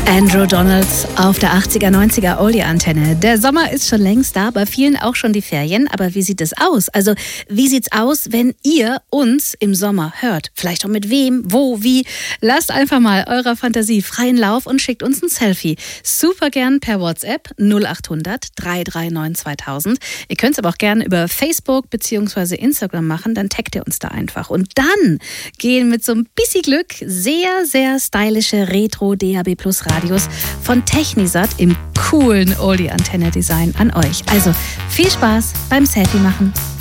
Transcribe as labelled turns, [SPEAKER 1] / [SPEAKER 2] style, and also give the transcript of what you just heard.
[SPEAKER 1] Andrew Donalds auf der 80er, 90er Oldie-Antenne. Der Sommer ist schon längst da, bei vielen auch schon die Ferien. Aber wie sieht es aus? Also, wie sieht's aus, wenn ihr uns im Sommer hört? Vielleicht auch mit wem, wo, wie? Lasst einfach mal eurer Fantasie freien Lauf und schickt uns ein Selfie. Super gern per WhatsApp 0800 339 2000. Ihr könnt es aber auch gerne über Facebook bzw. Instagram machen, dann taggt ihr uns da einfach. Und dann gehen mit so ein bisschen Glück sehr, sehr stylische Retro-DAB+ Radios von Technisat im coolen Oldie-Antenne-Design an euch. Also viel Spaß beim Selfie machen.